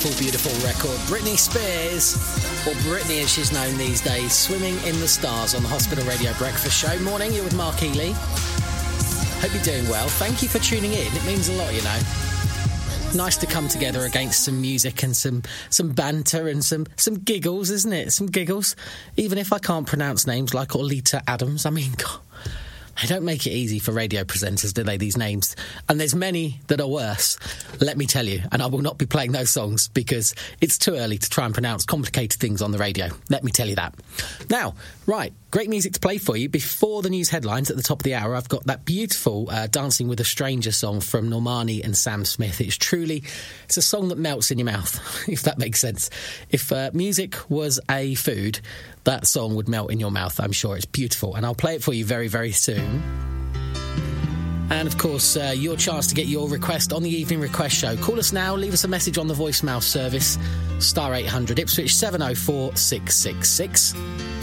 beautiful, beautiful record. Britney Spears, or Britney as she's known these days, Swimming in the Stars on the Hospital Radio Breakfast Show. Morning, you're with Mark Ely. Hope you're doing well. Thank you for tuning in. It means a lot, you know. Nice to come together against some music and some banter and some giggles, isn't it? Some giggles. Even if I can't pronounce names like Olita Adams, I mean, God, they don't make it easy for radio presenters, do they, these names? And there's many that are worse, let me tell you. And I will not be playing those songs because it's too early to try and pronounce complicated things on the radio. Let me tell you that. Now, right, great music to play for you. Before the news headlines at the top of the hour, I've got that beautiful Dancing with a Stranger song from Normani and Sam Smith. It's a song that melts in your mouth, if that makes sense. If music was a food, that song would melt in your mouth, I'm sure. It's beautiful, and I'll play it for you very, very soon. And, of course, your chance to get your request on the Evening Request Show. Call us now, leave us a message on the voicemail service, star 800 Ipswich 704 666.